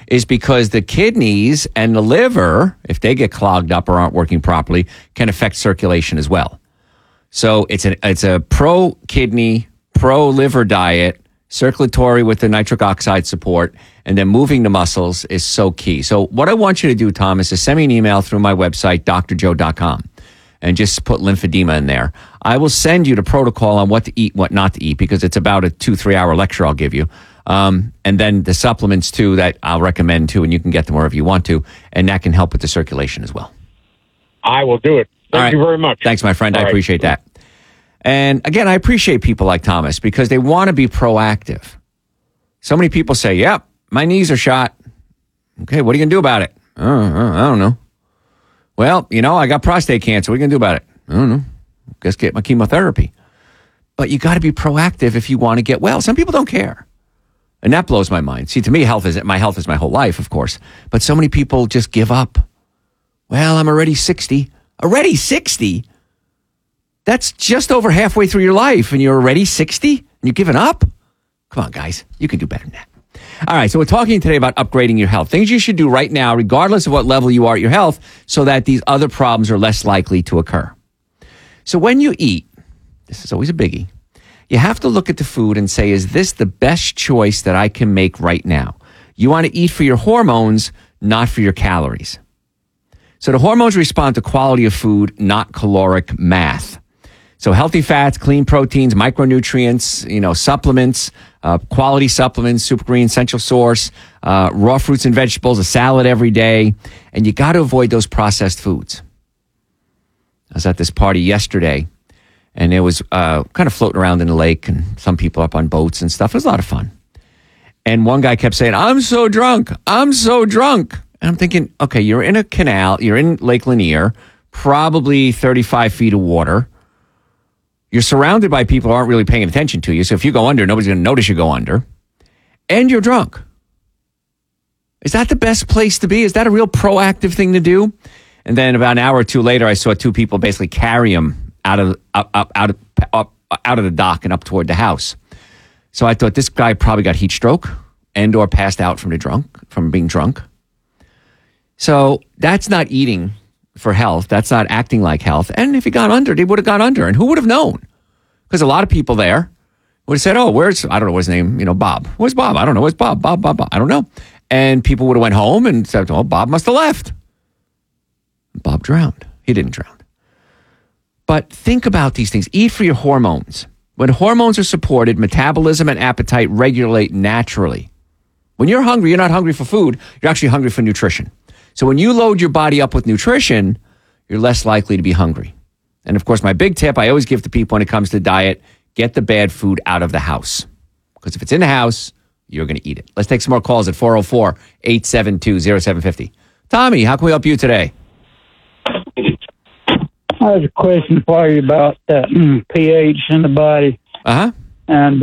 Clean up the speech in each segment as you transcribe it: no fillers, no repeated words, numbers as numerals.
is because the kidneys and the liver, if they get clogged up or aren't working properly, can affect circulation as well. So it's a pro-kidney, pro-liver diet, circulatory with the nitric oxide support, and then moving the muscles is so key. So what I want you to do, Thomas, is send me an email through my website, drjoe.com, and just put lymphedema in there. I will send you the protocol on what to eat, what not to eat, because it's about a 2-3 hour lecture I'll give you. And then the supplements, too, that I'll recommend, too, and you can get them wherever you want to, and that can help with the circulation as well. I will do it. Thank you very much. Thanks, my friend. I appreciate that. And again, I appreciate people like Thomas because they want to be proactive. So many people say, yep, my knees are shot. Okay, what are you going to do about it? I don't know. Well, I got prostate cancer. What are you going to do about it? I don't know. Guess get my chemotherapy. But you got to be proactive if you want to get well. Some people don't care. And that blows my mind. See, to me, my health is my whole life, of course. But so many people just give up. Well, I'm already 60. Already 60? That's just over halfway through your life, and you're already 60? And you're giving up? Come on, guys. You can do better than that. All right, so we're talking today about upgrading your health. Things you should do right now, regardless of what level you are at your health, so that these other problems are less likely to occur. So when you eat, this is always a biggie, you have to look at the food and say, is this the best choice that I can make right now? You want to eat for your hormones, not for your calories. So the hormones respond to quality of food, not caloric math. So healthy fats, clean proteins, micronutrients, supplements, quality supplements, Super Green, Essential Source, raw fruits and vegetables, a salad every day. And you got to avoid those processed foods. I was at this party yesterday, and it was kind of floating around in the lake, and some people up on boats and stuff. It was a lot of fun. And one guy kept saying, I'm so drunk. I'm so drunk. And I'm thinking, okay, you're in a canal. You're in Lake Lanier, probably 35 feet of water. You're surrounded by people who aren't really paying attention to you. So if you go under, nobody's going to notice you go under. And you're drunk. Is that the best place to be? Is that a real proactive thing to do? And then about an hour or two later, I saw two people basically carry him out of the dock and up toward the house. So I thought this guy probably got heat stroke and or passed out from being drunk. So that's not eating for health. That's not acting like health. And if he got under, they would have gone under. And who would have known? Because a lot of people there would have said, I don't know what his name, Bob. Where's Bob? I don't know. Where's Bob? Bob. I don't know. And people would have went home and said, Bob must have left. Bob drowned. He didn't drown. But think about these things. Eat for your hormones. When hormones are supported, metabolism and appetite regulate naturally. When you're hungry, you're not hungry for food. You're actually hungry for nutrition. So when you load your body up with nutrition, you're less likely to be hungry. And of course, my big tip I always give to people when it comes to diet, get the bad food out of the house. Because if it's in the house, you're going to eat it. Let's take some more calls at 404-872-0750. Tommy, how can we help you today? I have a question for you about pH in the body. Uh-huh. And,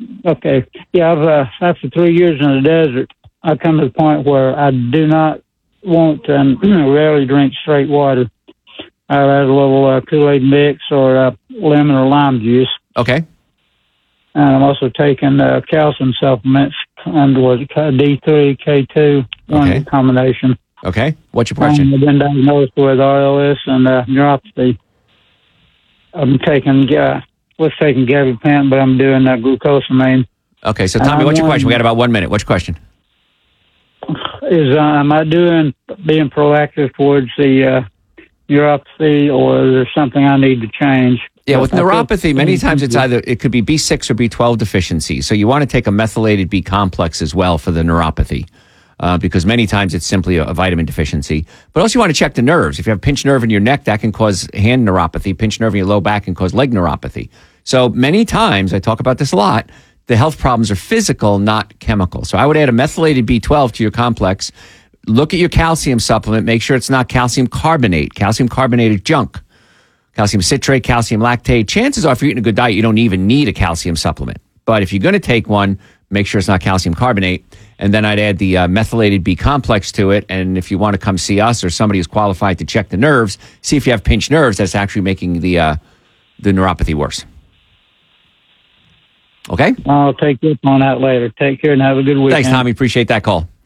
after 3 years in the desert, I come to the point where I do not want and rarely drink straight water. I'll add a little Kool-Aid mix or lemon or lime juice. Okay. And I'm also taking calcium supplements under D3, K2, one combination. Okay. What's your question? I've been diagnosed with RLS and neuropathy. I'm taking gabapentin, but I'm doing glucosamine. Okay, so Tommy, what's your question? We got about 1 minute. What's your question? Am I being proactive towards the neuropathy, or is there something I need to change? Yeah, with neuropathy, many times it could be B6 or B12 deficiency. So you want to take a methylated B complex as well for the neuropathy. Because many times it's simply a vitamin deficiency. But also you want to check the nerves. If you have a pinched nerve in your neck, that can cause hand neuropathy. Pinched nerve in your low back can cause leg neuropathy. So many times, I talk about this a lot, the health problems are physical, not chemical. So I would add a methylated B12 to your complex. Look at your calcium supplement. Make sure it's not calcium carbonate. Calcium carbonate is junk. Calcium citrate, calcium lactate. Chances are if you're eating a good diet, you don't even need a calcium supplement. But if you're going to take one, make sure it's not calcium carbonate. And then I'd add the methylated B complex to it. And if you want to come see us or somebody who's qualified to check the nerves, see if you have pinched nerves, that's actually making the neuropathy worse. Okay? I'll take you up on that later. Take care and have a good weekend. Thanks, Tommy. Appreciate that call.